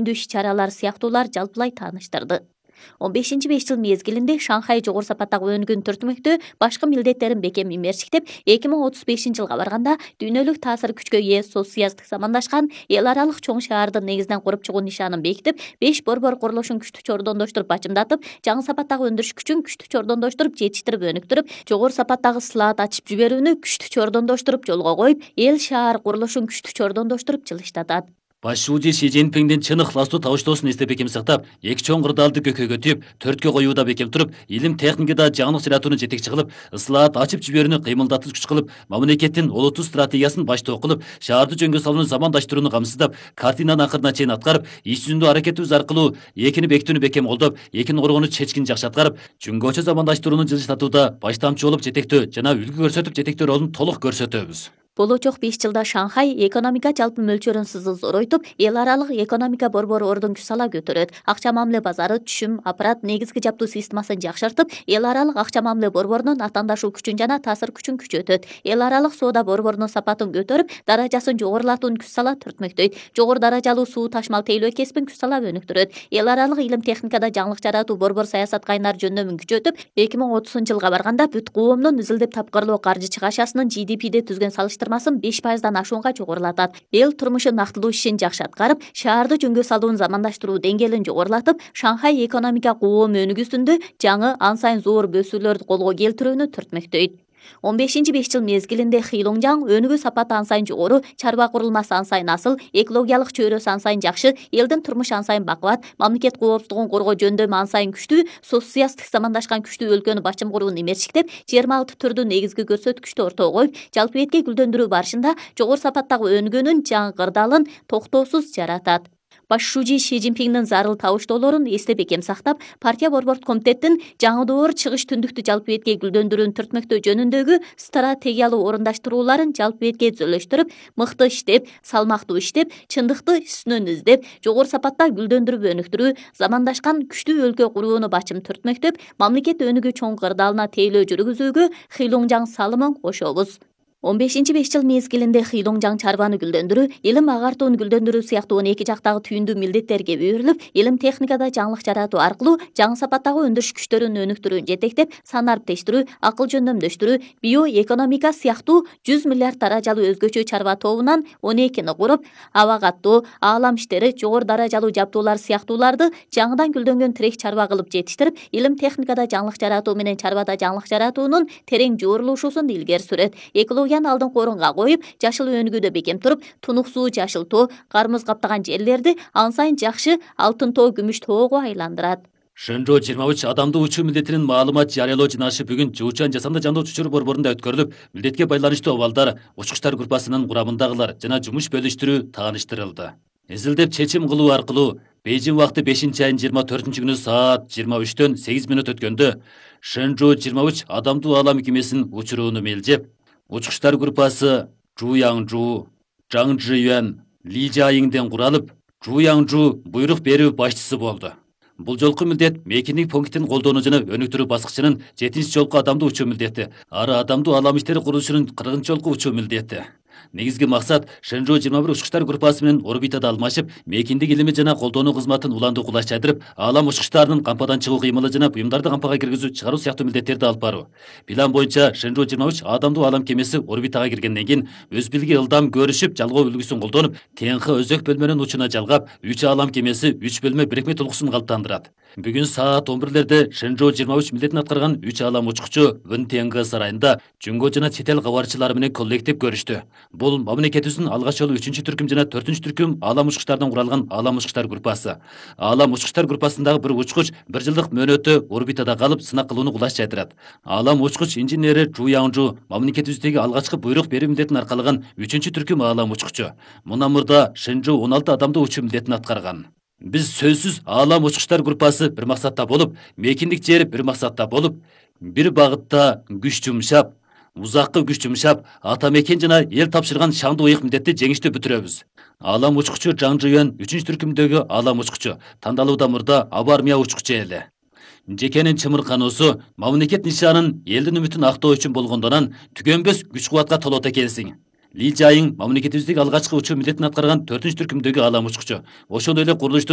жөнүндө иш-чаралар сыяктуулар жалпылай тааныштырды. 15-5 жыл мезгилинде Шанхай жогору сапаттагы өнүгүүнү түртмөктө башкы милдеттерин бекем имерчиктеп, 2035 жылга барганда дүйнөлүк таасир күчкө ээ социалисттик замандашкан эл аралык чоң шаардын негизинен куруп чыгуу нишанын бекитип, 5 борбор курулушун күчтүү чордондоштуруп бачымдатып, жаңы сапаттагы өндүрүш күчүн күчтүү чордондоштуруп, жетиштирип, өнүктүрүп, жогору сапаттагы слаат ачып жиберүүнү күчтүү чордондоштуруп жолго коюп, эл шаар курулушун күчтүү чордондоштуруп жылыштатат. Баш шүүжи Ши Цзиньпиңдин чын ыхластуу табыштоосун эстеп бекем сактап, эки чоң кырдаалды көкөйгө тийип, төрткө коюуда бекем туруп, илим техникада жаңылык жаратууну жетекчи кылып, ыслаат ачып жиберүүнү кыймылдаткыч кылып, мамлекеттин олуттуу стратегиясын баштоо кылып, шаарды жөнгө салууну замандаштырууну камсыздап, картинанын акырына чейин аткарып, иш жүзүндө аракетибиз аркылуу экини бекитүүнү бекем колдоп, экини коргоону чечкин жакшы аткарып, жөнгөчө замандаштырууну жылыштатууда баштамчы болуп жетектөө жана үлгү көрсөтүп жетектөө ролун толук көрсөтөбүз. Болочок 5 жылда Шанхай экономика жалпы мөлчөрүн зоройтуп, эл аралык экономика борбору ордун күч сала көтөрөт. Акча мамиле базары, түшүм, аппарат, негизги жаптуу системасын жакшыртып, эл аралык акча мамиле борборунун атаандашуу күчүн жана таасир күчүн күчөтөт. Эл аралык соода борборунун сапатын көтөрүп, даражасын жогорулатууну күч сала түртмөктөйт. Жогору даражалуу суу ташмал тейлөө кесибин күч сала өнүктүрөт. Эл аралык илим техникада жаңылык жаратуу борбор саясат кайнар жөндөмүн күчөтүп, 2030 жылга барганда бүт коомдун изилдеп тапкырлоо каржы чыгашасынын GDP'де түзгөн салыштырмасын 5%дан ашуунга жогорулатат. Эл турмушун нактылуу ишин жакшы аткарып, шаарды жөнгө салуунун замандаштыруу деңгээлин жогорулатып, Шанхай экономика коом өнүгүүсүндө жаңы ан сайын зор бөсүүлөрдү колго келтирүүнү түртмөктөйт. 15-5 жыл мезгилинде Хилоңжаң өнүгүү сапаты ан сайын жогору, чарба курулмасы ан сайын асыл, экологиялык чөйрөсү ан сайын жакшы, элдин турмушу ан сайын бакубат, мамлекет коопсуздугун коргоо жөндөмү ан сайын күчтүү, социалисттик замандашкан күчтүү өлкөнү бачым курууну эмерчиктеп, 26 түрдүү негизги көрсөткүчтү ортого коюп, жалпы этке гүлдөндүрүү барышында жогору сапаттагы өнүгүүнүн жаңы кырдаалын токтоосуз жаратат. Баш шүүжи Ши Цзиньпиңдин зарыл табыштоолорун эсте бекем сактап, партия борбор комитеттин жаңы доор чыгыш түндүктү жалпы этке гүлдөндүрүүнү түртмөктөө жөнүндөгү стратегиялуу орундаштырууларын жалпы этке түзөлөштүрүп, мыкты иштеп, салмактуу иштеп, чындыкты үстүнөн издеп, жогору сапатта гүлдөндүрүп өнүктүрүү, замандашкан күчтүү өлкө курууну бачым түртмөктөп, мамлекет өнүгүү чоң кырдаалына тейлөө жүргүзүүгө Хилоңжаң салымын кошобуз. 15-5 жыл мезгилинде Хилоңжаң чарбаны гүлдөндүрүү, илим агартууну гүлдөндүрүү сыяктуу 12 жактагы түйүндүү милдеттерге үйрүлүп, илим техникада жаңылык жаратуу аркылуу жаңы сапаттагы өндүрүш күчтөрүн өнүктүрүүнү жетектеп, сан ариптештирүү, акыл жөндөмдөштүрүү, биоэкономика сыяктуу 100 миллиард даражалуу өзгөчө чарба тобунан 12-ни куруп, аба каттоо, аалам иштери, жогору даражалуу жаптуулар сыяктууларды жаңыдан гүлдөнгөн тирек чарба кылып жетиштирип, илим техникада жаңылык жаратуу менен чарбада жаңылык жаратуунун терең жоорулушуусун илгери сүрөт. Алдыңкы орунга коюп, жашыл өнүгүүдө бекем туруп, тунук суу жашыл тоо, кармыз каптаган жерлерди ан сайын жакшы алтын тоо, күмүш тоого айландырат. Шэньчжоу 23 адамдуу учуу милдетинин маалымат жарыялоо жынашы бүгүн Жуучан жасанды жандуу учур борборунда өткөрүлүп, милдетке байланыштуу абалдар, учкучтар группасынын курамындагылар жана жумуш бөлүштүрүү тааныштырылды. Изилдеп чечим кылуу аркылуу Бейжин убакыты 5-айдын 24-күнү саат 23-төн 8 минут өткөндө Шэньчжоу 23 адамдуу аалам кемесинин учурууну мелжеп, учкучтар группасы Жу Яңжу, Жаң Жиюан, Ли Жайиңден куралып, Жу Яңжу буйрук берүү башчысы болду. Бул жолку милдет мейкиндик пунктин колдоону жана өнүктүрүү баскычынын 7-жолку адамдуу учуу милдети, ары адамдуу аалам иштери курулушунун 40-жолку учуу милдети. Негизги максат Шэньчжоу 21 учкучтар группасы менен орбитада алмашып, мейкиндик илими жана колдонуу кызматын уланды кулаш жайдырып, аалам учкучтарынын кампадан чыгуу кыймылы жана буюмдарды кампага киргизүү, чыгаруу сыяктуу милдеттерди алып баруу. План боюнча Шэньчжоу 23 адамдуу аалам кемеси орбитага киргенден кийин өз билги ылдам көрүшүп, жалгоо үлгүсүн колдонуп, ТНХ өзөк бөлмөнүн учуна жалгап, 3 аалам кемеси 3 бөлмө бирикме толкусун калыптандырат. Бүгүн саат 11-лерде Шэньчжоу 23 милдетин аткарган 3 аалам учкучу Вын ТНХ сарайында жөнгө жана чет эл кабарчылары менен коллектив көрүштү. Бул мамлекетибиздин алгач жолу 3-түркүм жана 4-түркүм аалам учкучтардан куралган аалам учкучтар группасы. Аалам учкучтар группасындагы бир учкуч 1 жылдык мөөнөтү орбитада калып, сынак кылууну кулаш жайдырат. Аалам учкуч инженери Жу Яңжу мамлекетибиздеги алгачкы буйрук берүү милдетин аркалаган 3-түркүм аалам учкучу. Мындан мурда Шэньчжоу 16 адамдуу учуу милдетин аткарган. Биз сөзсүз аалам учкучтар группасы бир максатта болуп, мейкиндик жери бир максатта болуп, бир багытта күч жумшап, узаккы күч жумшап, ата мекен жана эл тапшырган шаңдуу ыйык милдетти жеңиштүү бүтүрөбүз. Аалам учкучу Жаң Жиюан 3-түркүмдөгү аалам учкучу, тандалууда мурда аба армия учкучу эле. Жекенин чымыркануусу мамлекет нишанын элдин үмүтүн актоо үчүн болгондон түгөнбөс күч кубатка толот экенсиң. Ли Жайиң мамлекетибиздеги алгачкы учуу милдетин аткарган 4-түркүмдөгү аалам учкучу. Ошондой эле курулуштун